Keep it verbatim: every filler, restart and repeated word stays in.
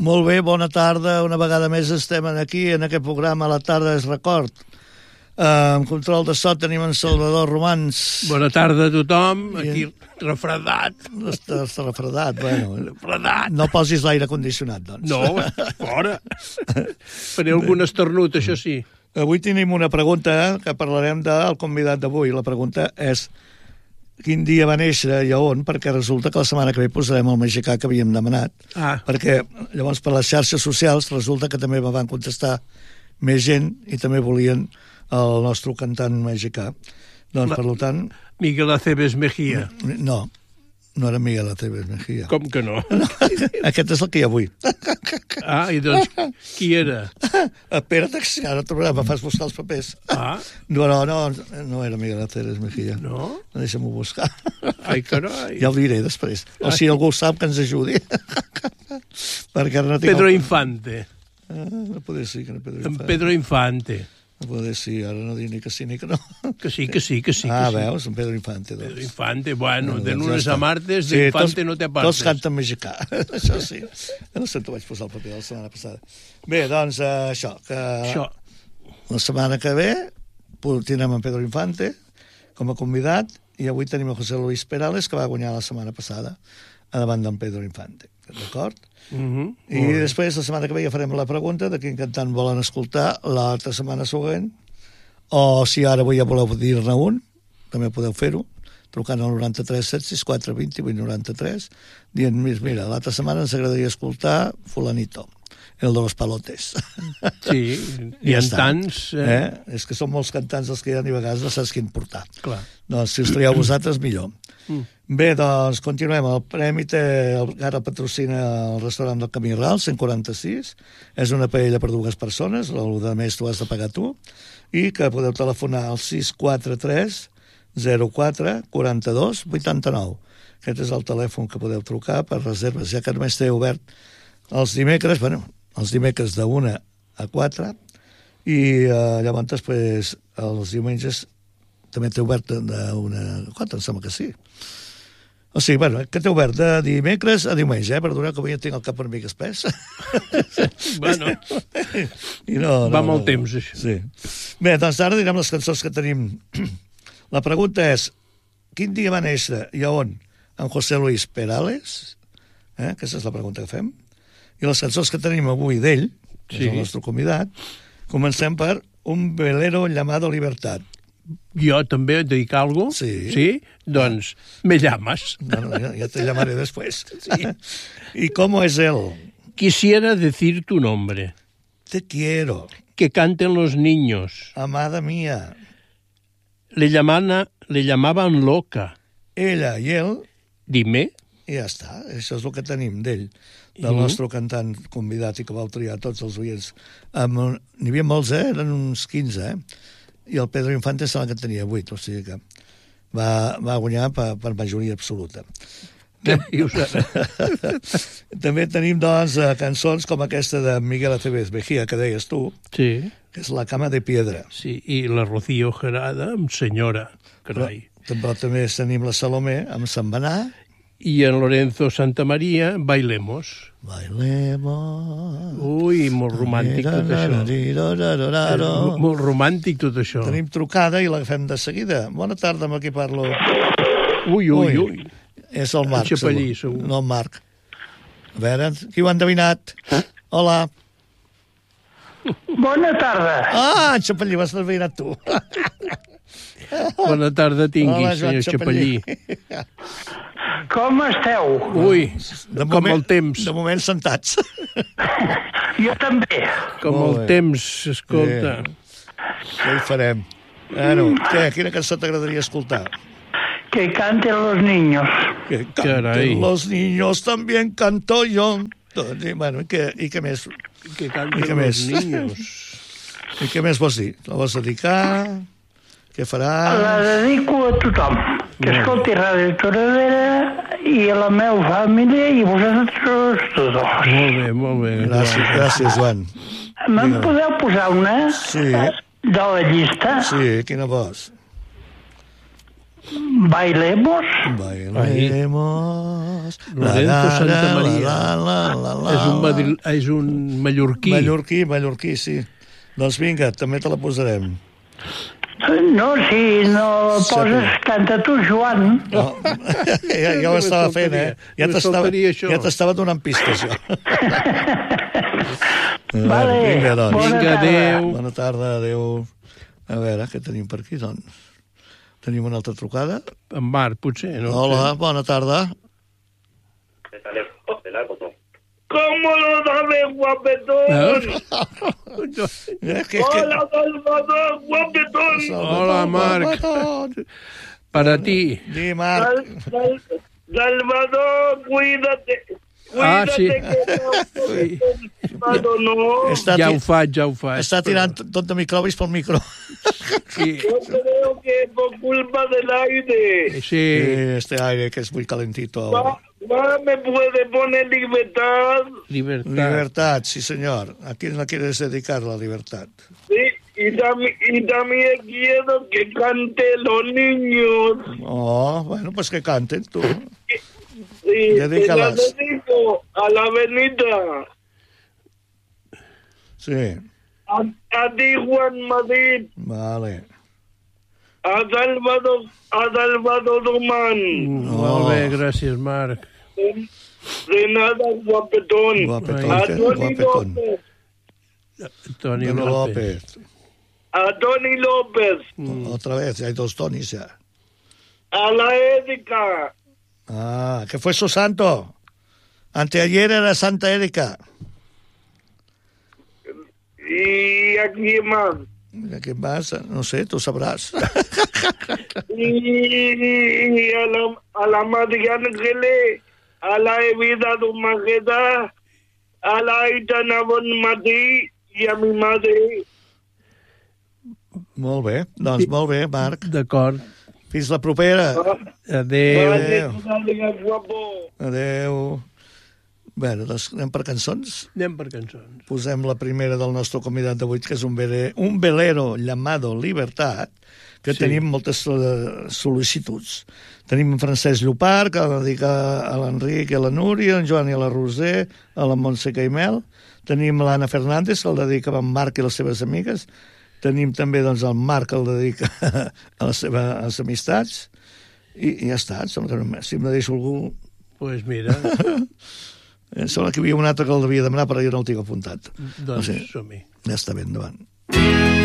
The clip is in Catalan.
Molt bé, bona tarda. Una vegada més estem aquí, en aquest programa La tarda és record. Uh, en control de so tenim en Salvador Romans. Bona tarda a tothom, aquí refredat. Està, està refredat, bueno. Refredat. No posis l'aire condicionat, doncs. No, fora. Faré algun esternut, això sí. Avui tenim una pregunta que parlarem del convidat d'avui. La pregunta és quin dia va néixer i a on, perquè resulta que la setmana que ve posarem el mexicà que havíem demanat. Ah. Perquè llavors per les xarxes socials resulta que també me van contestar més gent i també volien el nostre cantant mexicà. Doncs, la, per tant... Miguel Aceves Mejía. No, no era Miguel Aceves Mejía. Com que no? no? Aquest és el que hi ha avui. Ah, i doncs, qui era? Espera't, que ara tornarà, me fas buscar els papers. Ah. No, no, no, no era Miguel Aceves Mejía. No? Deixa'm-ho buscar. Ai, carai. Ja ho diré després. O si algú sap que ens ajudi. Perquè no tinc Pedro el... Infante. Ah, no podria ser que no Pedro Infante. En Pedro Infante. No podria ser, ara no dir ni que sí ni que no. Que sí, que sí, que sí. Ah, que sí. Veus, en Pedro Infante. Doncs. Pedro Infante, bueno, bueno de doncs lunes ja a martes, sí, d'Infante tots, no té partes. Tots canten mexicà, això sí. No sé, t'ho vaig posar el paper la setmana passada. Bé, doncs, uh, això, que això. La setmana que ve tindrem en Pedro Infante com a convidat i avui tenim el José Luis Perales, que va guanyar la setmana passada a davant d'en Pedro Infante. D'acord? Uh-huh. I després, la setmana que ve ja farem la pregunta de quin cantant volen escoltar l'altra setmana següent, o si ara avui ja voleu dir-ne un, també podeu fer-ho, trucant al noranta-tres set sis quatre vint vuit noranta-tres, dient, mira, l'altra setmana ens agradaria escoltar fulanito, el de los palotes. Sí, hi ha tants... Eh? Eh? És que són molts cantants els que hi ha i a vegades no saps quin portar. Clar. Doncs si us trieu vosaltres, millor. Mm. Bé, doncs continuem. El premi té, ara patrocina el restaurant del Camí Ral, cent quaranta-sis. És una paella per dues persones, el de més tu has de pagar tu, i que podeu telefonar al sis quatre tres zero quatre quatre dos vuit nou. Aquest és el telèfon que podeu trucar per reserves, ja que només té obert els dimecres, bueno, els dimecres de una a quatre, i eh, llavors després els diumenges també té obert d'una a quatre, em sembla que sí. O sigui, bueno, que té obert de dimecres a diumenge, eh? Perdoneu que avui ja tinc el cap una mica espès. Bueno, I no, no, va molt no, temps, això. Sí. Bé, doncs ara direm les cançons que tenim. La pregunta és, quin dia va néixer i a on en José Luis Perales? Eh? Aquesta és la pregunta que fem. I les cançons que tenim avui d'ell, que sí. És el nostre convidat, comencem per Un velero llamado Libertad. Jo també et dic alguna cosa? Sí. Sí? Doncs me llamas. Bueno, ya, ya te llamaré después. Sí. ¿Y cómo es él? Quisiera decir tu nombre. Te quiero. Que canten los niños. Amada mía. Le, llamana, le llamaban loca. Ella i ell. Dime. I ja està. Això és el que tenim d'ell. Del Mm. nostre cantant convidat i que vau triar tots els oients. Um, N'hi havia molts, eh? Eren uns quinze, eh? I el Pedro Infante sembla que tenia vuit, o sigui que va, va guanyar per, per majoria absoluta. També tenim, doncs, cançons com aquesta de Miguel Aceves Mejía, que deies tu, sí. Que és La cama de piedra. Sí, i la Rocío Gerada amb Senyora, carai. Però, però també tenim la Salomé amb Sant Benar. I en Lorenzo Santamaría, Bailemos. Bailemos. Ui, molt romàntic tot això. Molt romàntic tot això. Tenim trucada i l'agafem de seguida. Bona tarda, amb qui parlo. Ui, ui, ui. És el Marc, el Xapallí, segur. segur. No el Marc. A veure, qui ho ha endevinat? Hola. Bona tarda. Ah, en Xapallí, vas endevinat tu. Bona tarda tingui, Hola, senyor Xapallí. Com esteu? Ui, de com moment, el temps. De moment sentats. Jo també. Com Molt el bé. temps, escolta. Què hi farem? Bueno, què, quina cançó t'agradaria escoltar? Que canten los niños. Que canten Carai. los niños, también canto yo. Doncs, i, bueno, i, què, i què més? Que I canten què los més? niños. I què més vols dir? La vols dedicar? Què faràs? La dedico a tothom. Que escolti Ràdio Toradera i a la meva família i vosaltres tots. Molt bé, molt bé. Gràcies, gràcies, Joan. Me'n podeu posar una Sí. de la llista? Sí, quina vols? Bailemos. Bailemos. Lorenzo Santamaria. La, la, la, la, És un, madril... és un mallorquí. Mallorquí, mallorquí, sí. Doncs vinga, també te la posarem. No, si no poses, canta tu, Joan. No. ja, ja ho estava fent, eh? Ja t'estava ja t'estava donant pistes, jo. Vale, vinga, doncs. bona Vinga, tarda. adéu. Bona tarda, adéu. A veure, què tenim per aquí, doncs? Tenim una altra trucada. En Marc, potser, no? Hola, bona tarda. ¿Cómo lo sabes, guapetón? Eh, que, que... Hola, Salvador, guapetón. Hola, Marc. Para ti. Di, Marc. Sal, sal, Salvador, cuídate. Ah, sí. Cuídate que no, no. Està, Ja ti... ho faig, ja ho faig. Està tirant tot de microbis pel micro. Sí. Yo creo que por culpa del aire. Sí. Sí, este aire que es muy calentito. Va, va, me puede poner libertad. Libertad. Libertad, sí, señor. ¿A quién la quieres dedicar la libertad? Sí, y también, y también quiero que cante los niños. Oh, bueno, pues que canten tú. Sí, Dedícalas. te la dedico a la Benita. Sí, A, a ti, Juan Madrid. vale. A Salvador, a Salvador Domán. Mm, Molt bé, gràcies, Marc. De, de nada, guapetón. Guapetón, A que- Toni guapetón. López. Toni Toni López. López. A Toni López. Otra vez, hay dos Tonis ya. A la Erika. Ah, que fue su santo. Anteayer era Santa Erika. Y a quién más. ¿Qué más? No sé, tú sabrás. Y a la, a la Madre Ángeles, a la Evita Dumajeda, a la Aitana Bonmatí i a mi madre. Molt bé, doncs molt bé, Marc. D'acord. Fins la propera. Adéu. Vale, adéu, guapo. Adéu. Bé, doncs anem per cançons. Anem per cançons. Posem la primera del nostre convidat d'avui, que és un, vele, un velero llamado Libertad, que Sí. tenim moltes uh, sol·licituds. Tenim en Francesc Llopart, que la dedica a l'Enric i a la Núria, en Joan i a la Roser, a la Montse Caimel. Tenim l'Anna Fernández, que el dedica a en Marc i les seves amigues. Tenim també doncs, el Marc, que el dedica a les seves amistats. I, i ja està, em sembla que no, si em deixo algú... Pues mira, Em sembla que hi havia un altre que el devia demanar, però jo no el tinc apuntat. doncs No sé. som-hi. Ja està bé, endavant.